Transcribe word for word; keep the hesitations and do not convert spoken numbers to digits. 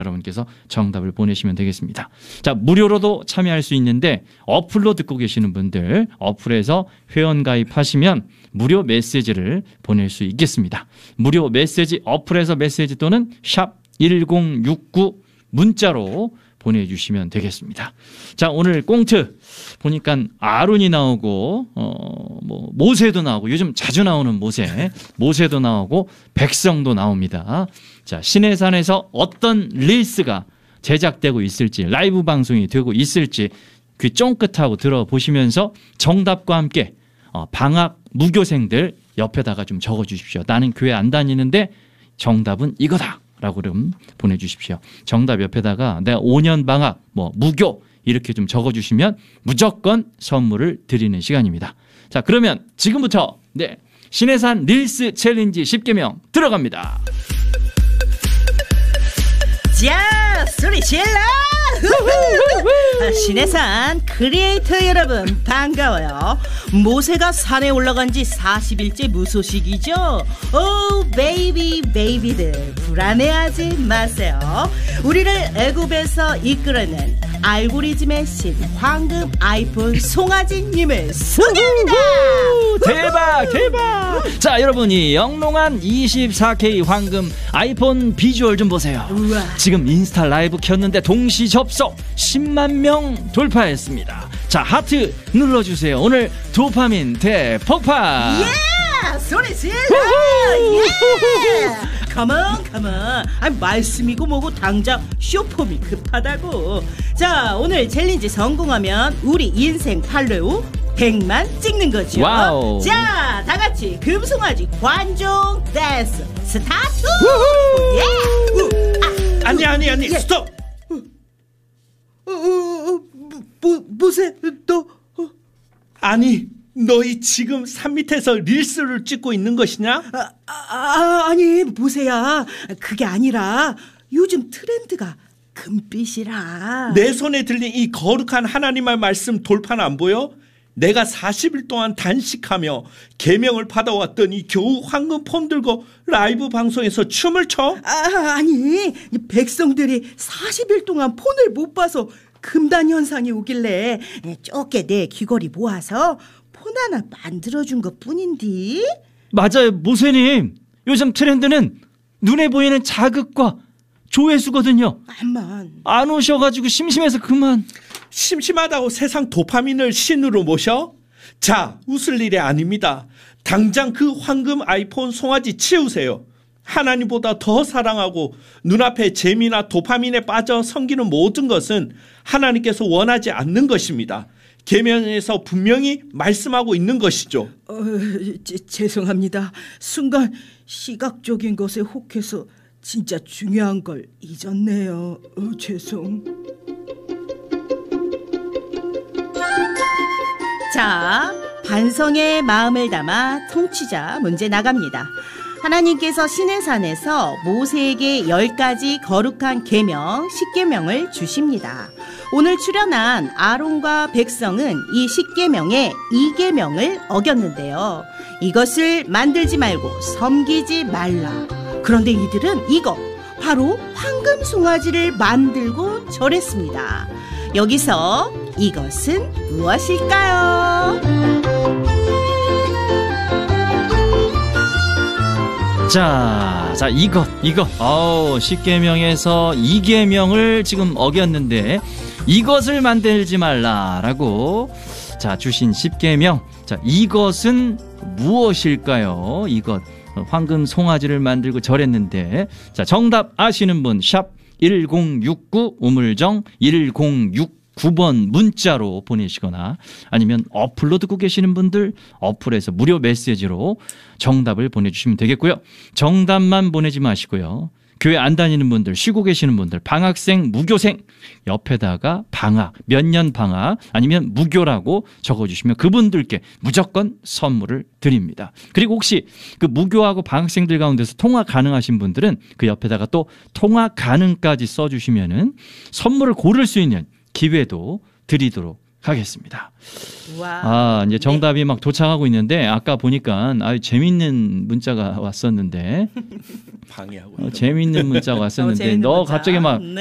여러분께서 정답을 보내시면 되겠습니다. 자, 무료로도 참여할 수 있는데 어플로 듣고 계시는 분들 어플에서 회원가입하시면 무료 메시지를 보낼 수 있겠습니다. 무료 메시지 어플에서 메시지 또는 샵 일공육구 문자로 보내주시면 되겠습니다. 자, 오늘 꽁트 보니까 아론이 나오고 어, 뭐 모세도 나오고 요즘 자주 나오는 모세, 모세도 나오고 백성도 나옵니다. 자, 시내산에서 어떤 릴스가 제작되고 있을지, 라이브 방송이 되고 있을지 귀 쫑긋하고 들어보시면서 정답과 함께 어, 방학 무교생들 옆에다가 좀 적어주십시오. 나는 교회 안 다니는데 정답은 이거다 라고 좀 보내주십시오. 정답 옆에다가 내가 오 년 방학 뭐 무교 이렇게 좀 적어주시면 무조건 선물을 드리는 시간입니다. 자, 그러면 지금부터 네 신해산 릴스 챌린지 십 개명 들어갑니다. 자, 소리 질러! 신해산 크리에이터 여러분 반가워요. 모세가 산에 올라간 지 사십 일째 무소식이죠. 오 베이비 베이비들 불안해하지 마세요. 우리를 애굽에서 이끌어낸 알고리즘의 신 황금 아이폰 송아지님을 소개합니다. 대박 대박. 자, 여러분이 영롱한 이십사 케이 황금 아이폰 비주얼 좀 보세요. 우와. 지금 인스타 라이브 켰는데 동시 접속 십만 명 돌파했습니다. 자, 하트 눌러주세요. 오늘 도파민 대폭발. 예! 소리 질러! 예! 컴온 컴온. 아, 말씀이고 뭐고 당장 쇼폼이 급하다고. 자, 오늘 챌린지 성공하면 우리 인생 팔로우 백만 찍는 거죠. 와우. 자, 다 같이 금송아지 관종 댄스 스타트. 예! 우, 아, 아니 아니 아니 예. 스톱. 어, 어, 어, 뭐, 뭐세? 너 어. 아니 너희 지금 산 밑에서 릴스를 찍고 있는 것이냐? 아, 아, 아니 보세요. 그게 아니라 요즘 트렌드가 금빛이라. 내 손에 들린 이 거룩한 하나님의 말씀 돌판 안 보여? 내가 사십 일 동안 단식하며 계명을 받아왔더니 겨우 황금 폰 들고 라이브 방송에서 춤을 춰? 아, 아니 백성들이 사십 일 동안 폰을 못 봐서 금단 현상이 오길래 좁게 내 귀걸이 모아서 폰 하나 만들어준 것 뿐인데. 맞아요, 모세님. 요즘 트렌드는 눈에 보이는 자극과 조회수거든요. 암만 안 오셔가지고 심심해서 그만. 심심하다고 세상 도파민을 신으로 모셔? 자, 웃을 일이 아닙니다. 당장 그 황금 아이폰 송아지 치우세요. 하나님보다 더 사랑하고 눈앞에 재미나 도파민에 빠져 섬기는 모든 것은 하나님께서 원하지 않는 것입니다. 계명에서 분명히 말씀하고 있는 것이죠. 어, 제, 죄송합니다. 순간 시각적인 것에 혹해서 진짜 중요한 걸 잊었네요. 어, 죄송. 자, 반성의 마음을 담아 통치자 문제 나갑니다. 하나님께서 시내산에서 모세에게 열 가지 거룩한 계명, 십계명을 주십니다. 오늘 출연한 아론과 백성은 이 십계명의 이계명을 어겼는데요. 이것을 만들지 말고 섬기지 말라. 그런데 이들은 이거 바로 황금 송아지를 만들고 절했습니다. 여기서 이것은 무엇일까요? 자, 자 이것 이것 어우 십계명에서 이계명을 지금 어겼는데 이것을 만들지 말라라고 자 주신 십계명. 자, 이것은 무엇일까요? 이것 황금 송아지를 만들고 절했는데 자 정답 아시는 분 샵 일공육구 우물정 일공육구 번 문자로 보내시거나 아니면 어플로 듣고 계시는 분들 어플에서 무료 메시지로 정답을 보내주시면 되겠고요. 정답만 보내지 마시고요. 교회 안 다니는 분들, 쉬고 계시는 분들, 방학생, 무교생 옆에다가 방학, 몇 년 방학 아니면 무교라고 적어주시면 그분들께 무조건 선물을 드립니다. 그리고 혹시 그 무교하고 방학생들 가운데서 통화 가능하신 분들은 그 옆에다가 또 통화 가능까지 써주시면은 선물을 고를 수 있는 기회도 드리도록 하겠습니다. 와. 아, 이제 정답이 막 도착하고 있는데 아까 보니까 아주 재밌는 문자가 왔었는데 방해하고 어, 재밌는 문자가 왔었는데 어, 재밌는 너 문자. 갑자기 막 네.